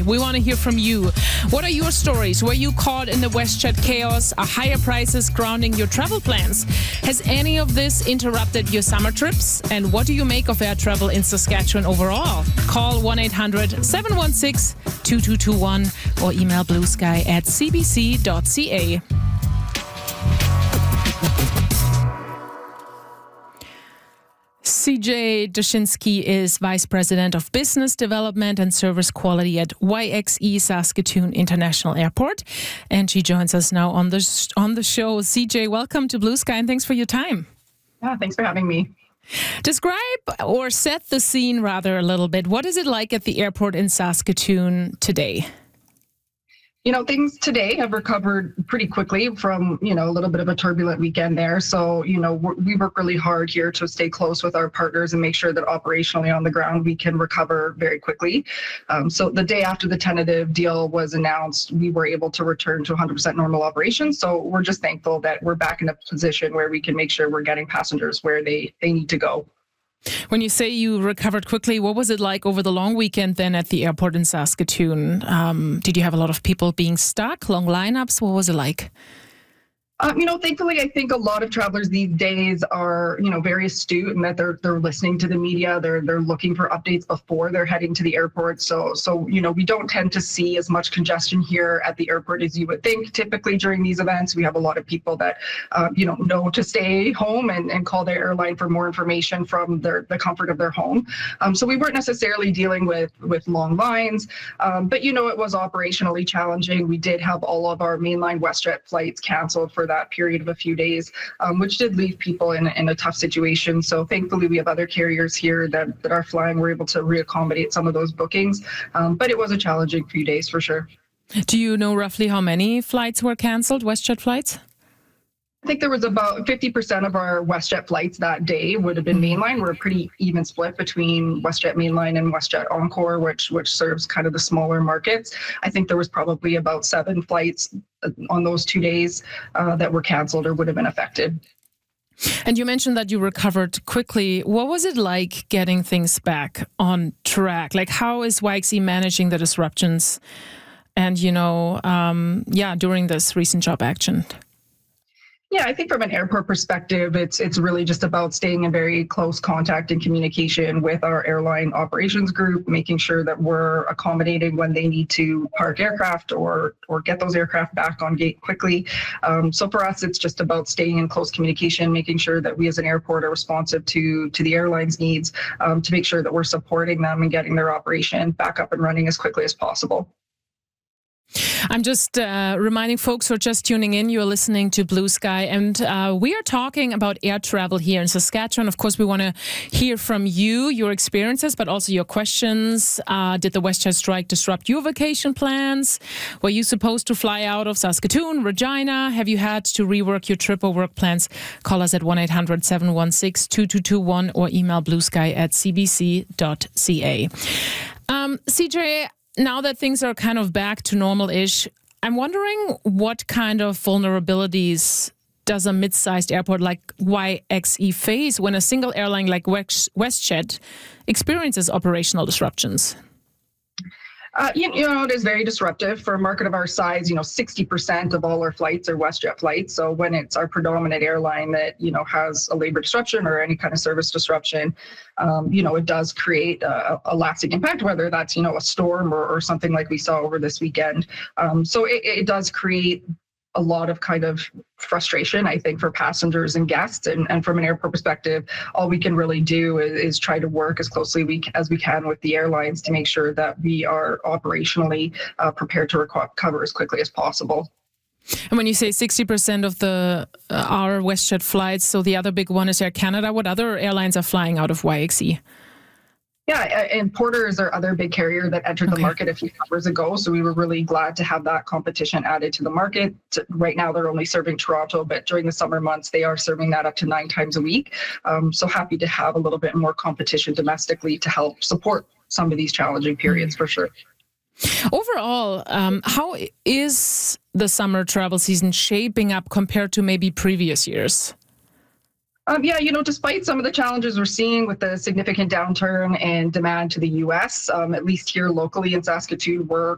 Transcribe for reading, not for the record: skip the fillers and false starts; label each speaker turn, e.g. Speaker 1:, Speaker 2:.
Speaker 1: We want to hear from you. What are your stories? Were you caught in the WestJet chaos? Are higher prices grounding your travel plans? Has any of this interrupted your summer trips? And what do you make of air travel in Saskatchewan overall? Call 1-800-716-2221 or email bluesky@cbc.ca. CJ Dushinsky is Vice President of Business Development and Service Quality at YXE Saskatoon International Airport, and she joins us now on the show. CJ, welcome to Blue Sky, and thanks for your time.
Speaker 2: Yeah, thanks for having me.
Speaker 1: Describe or set the scene rather a little bit. What is it like at the airport in Saskatoon today?
Speaker 2: Things today have recovered pretty quickly from, a little bit of a turbulent weekend there. So, we work really hard here to stay close with our partners and make sure that operationally on the ground we can recover very quickly. So the day after the tentative deal was announced, we were able to return to 100% normal operations. So we're just thankful that we're back in a position where we can make sure we're getting passengers where they need to go.
Speaker 1: When you say you recovered quickly, what was it like over the long weekend then at the airport in Saskatoon? Did you have a lot of people being stuck, long lineups? What was it like?
Speaker 2: Thankfully, I think a lot of travelers these days are, very astute and that they're listening to the media. They're looking for updates before they're heading to the airport. So we don't tend to see as much congestion here at the airport as you would think. Typically during these events, we have a lot of people that, know to stay home and call their airline for more information from the comfort of their home. So we weren't necessarily dealing with long lines, but it was operationally challenging. We did have all of our mainline WestJet flights canceled for that period of a few days, which did leave people in a tough situation. So thankfully, we have other carriers here that are flying. We're able to reaccommodate some of those bookings, but it was a challenging few days for sure.
Speaker 1: Do you know roughly how many flights were canceled, WestJet flights?
Speaker 2: I think there was about 50% of our WestJet flights that day would have been mainline. We're a pretty even split between WestJet Mainline and WestJet Encore, which serves kind of the smaller markets. I think there was probably about 7 flights on those 2 days that were canceled or would have been affected.
Speaker 1: And you mentioned that you recovered quickly. What was it like getting things back on track? Like, how is YXE managing the disruptions and, during this recent job action?
Speaker 2: Yeah, I think from an airport perspective, it's really just about staying in very close contact and communication with our airline operations group, making sure that we're accommodating when they need to park aircraft or get those aircraft back on gate quickly. So for us, it's just about staying in close communication, making sure that we as an airport are responsive to the airline's needs, to make sure that we're supporting them and getting their operation back up and running as quickly as possible.
Speaker 1: I'm just reminding folks who are just tuning in, you're listening to Blue Sky, and we are talking about air travel here in Saskatchewan. Of course, we want to hear from you, your experiences, but also your questions. Did the WestJet strike disrupt your vacation plans? Were you supposed to fly out of Saskatoon, Regina? Have you had to rework your trip or work plans? Call us at 1-800-716-2221 or email bluesky@cbc.ca. CJ, now that things are kind of back to normal-ish, I'm wondering what kind of vulnerabilities does a mid-sized airport like YXE face when a single airline like WestJet experiences operational disruptions?
Speaker 2: It is very disruptive for a market of our size. 60% of all our flights are WestJet flights. So when it's our predominant airline that, has a labor disruption or any kind of service disruption, it does create a lasting impact, whether that's, a storm or something like we saw over this weekend. So it does create a lot of kind of frustration, I think, for passengers and guests. And from an airport perspective, all we can really do is try to work as closely as we can with the airlines to make sure that we are operationally prepared to recover as quickly as possible.
Speaker 1: And when you say 60% of our WestJet flights, so the other big one is Air Canada, what other airlines are flying out of YXE?
Speaker 2: Yeah, and Porter is our other big carrier that entered the market a few years ago. So we were really glad to have that competition added to the market. Right now, they're only serving Toronto, but during the summer months, they are serving that up to 9 times a week. So happy to have a little bit more competition domestically to help support some of these challenging periods for sure.
Speaker 1: Overall, how is the summer travel season shaping up compared to maybe previous years?
Speaker 2: Despite some of the challenges we're seeing with the significant downturn in demand to the U.S., at least here locally in Saskatoon, we're